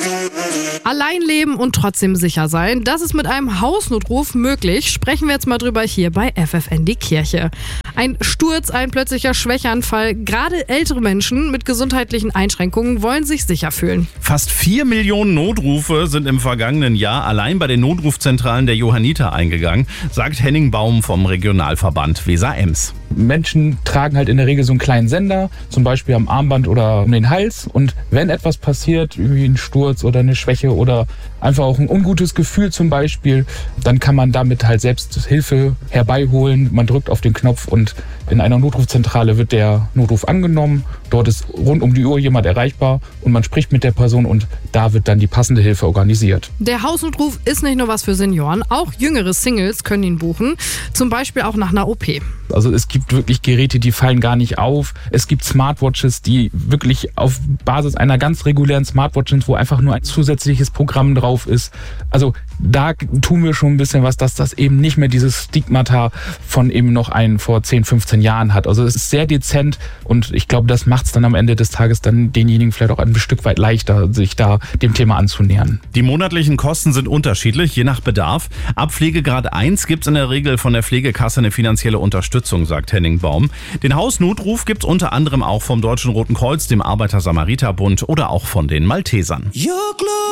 Allein leben und trotzdem sicher sein, das ist mit einem Hausnotruf möglich. Sprechen wir jetzt mal drüber hier bei FFN die Kirche. Ein Sturz, ein plötzlicher Schwächeanfall. Gerade ältere Menschen mit gesundheitlichen Einschränkungen wollen sich sicher fühlen. Fast 4 Millionen Notrufe sind im vergangenen Jahr allein bei den Notrufzentralen der Johanniter eingegangen, sagt Henning Baum vom Regionalverband Weser-Ems. Menschen tragen halt in der Regel so einen kleinen Sender, zum Beispiel am Armband oder um den Hals. Und wenn etwas passiert, wie ein Sturz oder eine Schwäche oder einfach auch ein ungutes Gefühl zum Beispiel, dann kann man damit halt selbst Hilfe herbeiholen. Man drückt auf den Knopf und in einer Notrufzentrale wird der Notruf angenommen. Dort ist rund um die Uhr jemand erreichbar und man spricht mit der Person und da wird dann die passende Hilfe organisiert. Der Hausnotruf ist nicht nur was für Senioren, auch jüngere Singles können ihn buchen, zum Beispiel auch nach einer OP. Also es gibt wirklich Geräte, die fallen gar nicht auf. Es gibt Smartwatches, die wirklich auf Basis einer ganz regulären Smartwatch sind, wo einfach nur ein zusätzliches Programm drauf ist. Also da tun wir schon ein bisschen was, dass das eben nicht mehr dieses Stigmata von eben noch einen vor 10, 15 Jahren hat. Also es ist sehr dezent und ich glaube, das macht es dann am Ende des Tages dann denjenigen vielleicht auch ein Stück weit leichter, sich da dem Thema anzunähern. Die monatlichen Kosten sind unterschiedlich, je nach Bedarf. Ab Pflegegrad 1 gibt es in der Regel von der Pflegekasse eine finanzielle Unterstützung, sagt Henning Baum. Den Hausnotruf gibt es unter anderem auch vom Deutschen Roten Kreuz, dem Arbeiter-Samariter-Bund oder auch von den Maltesern.